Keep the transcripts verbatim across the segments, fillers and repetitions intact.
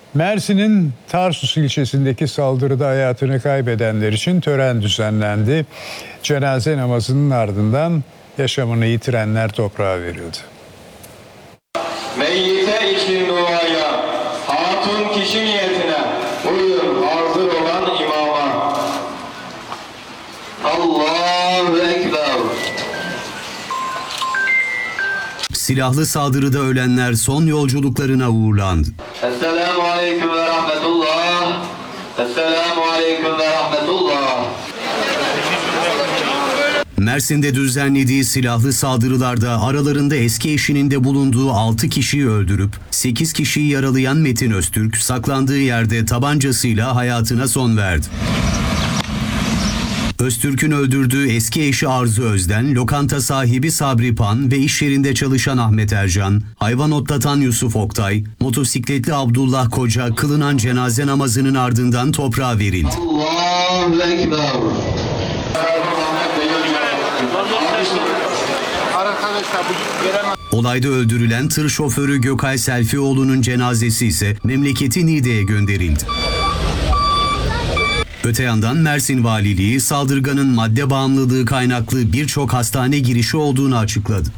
Mersin'in Tarsus ilçesindeki saldırıda hayatını kaybedenler için tören düzenlendi. Cenaze namazının ardından yaşamını yitirenler toprağa verildi. Meyyite için duaya, hatun kişi niyetine, buyurun hazır olan imama. Allahu Ekber. Silahlı saldırıda ölenler son yolculuklarına uğurlandı. Esselamu Aleyküm ve Rahmetullah. Esselamu Aleyküm ve Rahmetullah. Mersin'de düzenlediği silahlı saldırılarda aralarında eski eşinin de bulunduğu altı kişiyi öldürüp sekiz kişiyi yaralayan Metin Öztürk saklandığı yerde tabancasıyla hayatına son verdi. Öztürk'ün öldürdüğü eski eşi Arzu Özden, lokanta sahibi Sabri Pan ve iş yerinde çalışan Ahmet Ercan, hayvan otlatan Yusuf Oktay, motosikletli Abdullah Koca kılınan cenaze namazının ardından toprağa verildi. Allahu Ekber. Olayda öldürülen tır şoförü Gökay Selfioğlu'nun cenazesi ise memleketi Niğde'ye gönderildi. Öte yandan Mersin Valiliği saldırganın madde bağımlılığı kaynaklı birçok hastane girişi olduğunu açıkladı.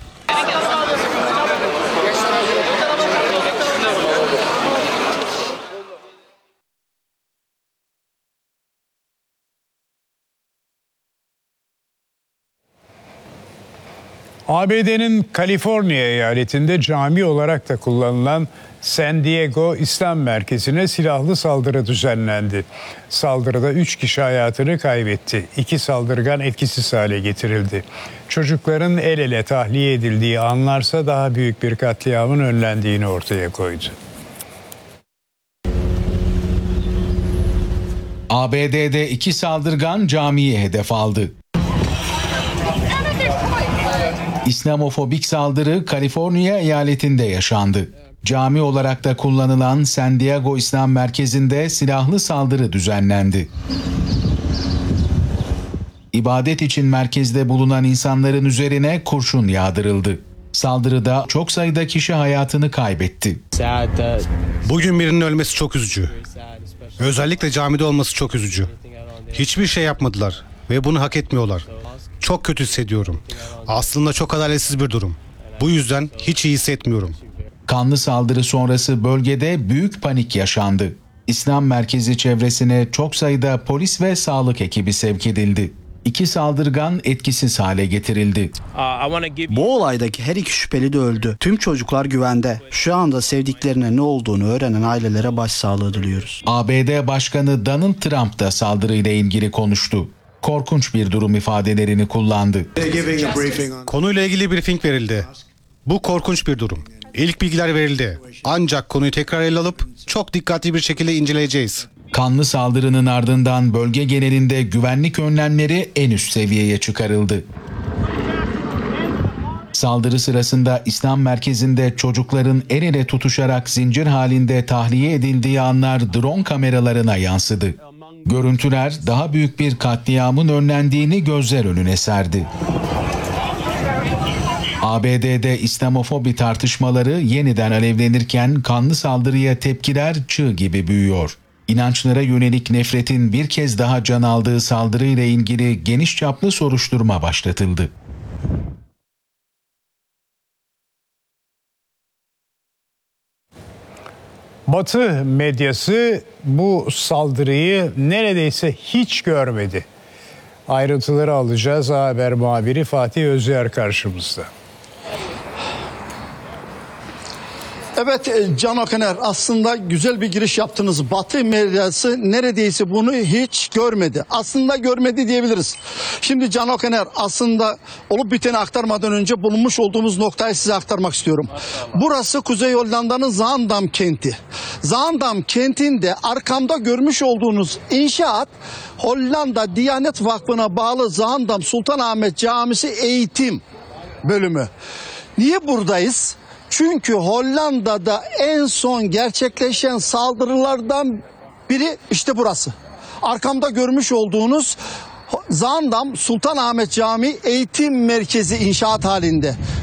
A B D'nin Kaliforniya eyaletinde cami olarak da kullanılan San Diego İslam Merkezi'ne silahlı saldırı düzenlendi. Saldırıda üç kişi hayatını kaybetti. İki saldırgan etkisiz hale getirildi. Çocukların el ele tahliye edildiği anlarsa daha büyük bir katliamın önlendiğini ortaya koydu. A B D'de iki saldırgan camiyi hedef aldı. İslamofobik saldırı Kaliforniya eyaletinde yaşandı. Cami olarak da kullanılan San Diego İslam Merkezi'nde silahlı saldırı düzenlendi. İbadet için merkezde bulunan insanların üzerine kurşun yağdırıldı. Saldırıda çok sayıda kişi hayatını kaybetti. Bugün birinin ölmesi çok üzücü. Özellikle camide olması çok üzücü. Hiçbir şey yapmadılar ve bunu hak etmiyorlar. Çok kötü hissediyorum. Aslında çok adaletsiz bir durum. Bu yüzden hiç iyi hissetmiyorum. Kanlı saldırı sonrası bölgede büyük panik yaşandı. İslam merkezi çevresine çok sayıda polis ve sağlık ekibi sevk edildi. İki saldırgan etkisiz hale getirildi. Bu olaydaki her iki şüpheli de öldü. Tüm çocuklar güvende. Şu anda sevdiklerine ne olduğunu öğrenen ailelere başsağlığı diliyoruz. A B D Başkanı Donald Trump da saldırıyla ilgili konuştu. Korkunç bir durum ifadelerini kullandı. Konuyla ilgili briefing verildi. Bu korkunç bir durum. İlk bilgiler verildi. Ancak konuyu tekrar ele alıp çok dikkatli bir şekilde inceleyeceğiz. Kanlı saldırının ardından bölge genelinde güvenlik önlemleri en üst seviyeye çıkarıldı. Saldırı sırasında İslam merkezinde çocukların el ele tutuşarak zincir halinde tahliye edildiği anlar drone kameralarına yansıdı. Görüntüler daha büyük bir katliamın önlendiğini gözler önüne serdi. A B D'de İslamofobi tartışmaları yeniden alevlenirken kanlı saldırıya tepkiler çığ gibi büyüyor. İnançlara yönelik nefretin bir kez daha can aldığı saldırıyla ilgili geniş çaplı soruşturma başlatıldı. Batı medyası bu saldırıyı neredeyse hiç görmedi. Ayrıntıları alacağız. A Haber muhabiri Fatih Özyer karşımızda. Evet Can Okaner, aslında güzel bir giriş yaptınız. Batı medyası neredeyse bunu hiç görmedi. Aslında görmedi diyebiliriz. Şimdi Can Okaner, aslında olup biteni aktarmadan önce bulunmuş olduğumuz noktayı size aktarmak istiyorum. Burası Kuzey Hollanda'nın Zaandam kenti. Zaandam kentinde arkamda görmüş olduğunuz inşaat Hollanda Diyanet Vakfı'na bağlı Zaandam Sultanahmet Camisi Eğitim Bölümü. Niye buradayız? Çünkü Hollanda'da en son gerçekleşen saldırılardan biri işte burası. Arkamda görmüş olduğunuz Zaandam Sultanahmet Camii Eğitim Merkezi inşaat halinde.